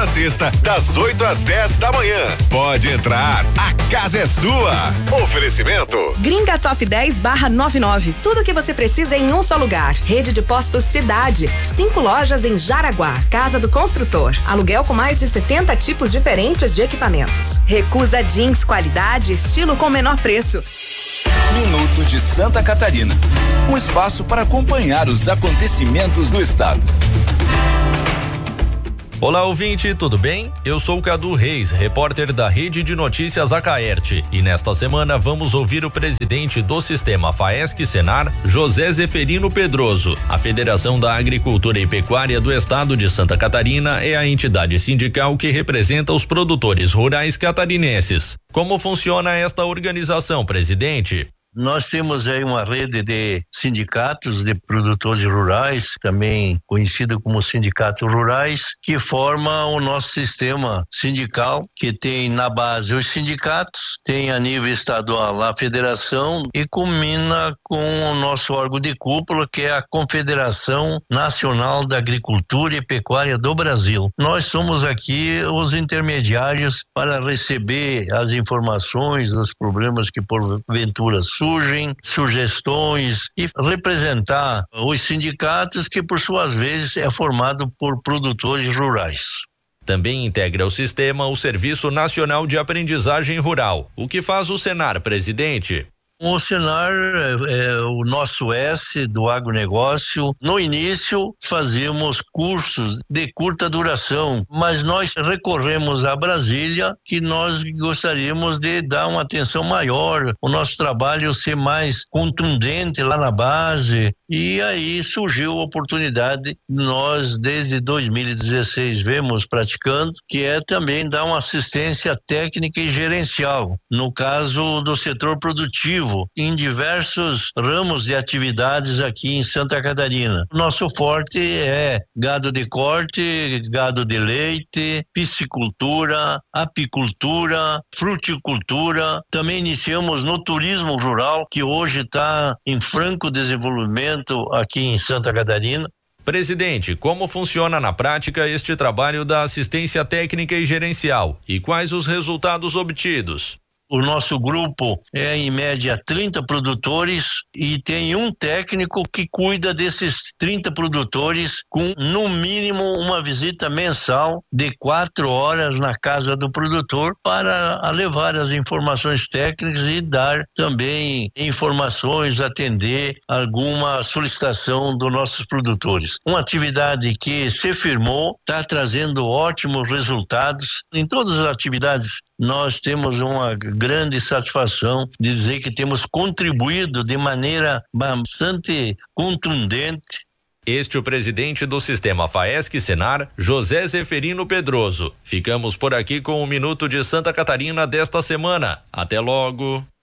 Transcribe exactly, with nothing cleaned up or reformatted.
sexta, das oito às dez da manhã. Pode entrar, a casa é sua. Oferecimento Gringa Top dez barra noventa e nove. Tudo o que você precisa em um só lugar. Rede de postos Cidade. Cinco lojas em Jaraguá. Casa do Construtor. Aluguel com mais de setenta tipos diferentes de equipamentos. Recusa Jeans, qualidade, estilo com menor preço. Minuto de Santa Catarina. Um espaço para acompanhar os acontecimentos do estado. Olá, ouvinte, tudo bem? Eu sou o Cadu Reis, repórter da Rede de Notícias Acaerte, e nesta semana vamos ouvir o presidente do Sistema Faesc-Senar, José Zeferino Pedroso. A Federação da Agricultura e Pecuária do Estado de Santa Catarina é a entidade sindical que representa os produtores rurais catarinenses. Como funciona esta organização, presidente? Nós temos aí uma rede de sindicatos de produtores rurais, também conhecido como sindicatos rurais, que forma o nosso sistema sindical, que tem na base os sindicatos, tem a nível estadual a federação e culmina com o nosso órgão de cúpula, que é a Confederação Nacional da Agricultura e Pecuária do Brasil. Nós somos aqui os intermediários para receber as informações, os problemas que porventura surgem, surgem sugestões e representar os sindicatos, que por suas vezes é formado por produtores rurais. Também integra o sistema o Serviço Nacional de Aprendizagem Rural. O que faz o Senar, presidente? O Senar é, é o nosso S do agronegócio. No início fazíamos cursos de curta duração, mas nós recorremos a Brasília, que nós gostaríamos de dar uma atenção maior, o nosso trabalho ser mais contundente lá na base, e aí surgiu a oportunidade, nós desde dois mil e dezesseis vemos praticando, que é também dar uma assistência técnica e gerencial, no caso do setor produtivo, em diversos ramos de atividades aqui em Santa Catarina. Nosso forte é gado de corte, gado de leite, piscicultura, apicultura, fruticultura. Também iniciamos no turismo rural, que hoje está em franco desenvolvimento aqui em Santa Catarina. Presidente, como funciona na prática este trabalho da assistência técnica e gerencial e quais os resultados obtidos? O nosso grupo é em média trinta produtores e tem um técnico que cuida desses trinta produtores, com no mínimo uma visita mensal de quatro horas na casa do produtor para levar as informações técnicas e dar também informações, atender alguma solicitação dos nossos produtores. Uma atividade que se firmou, está trazendo ótimos resultados. Em todas as atividades nós temos uma grande satisfação de dizer que temos contribuído de maneira bastante contundente. Este é o presidente do Sistema Faesc-Senar, José Zeferino Pedroso. Ficamos por aqui com o Minuto de Santa Catarina desta semana. Até logo.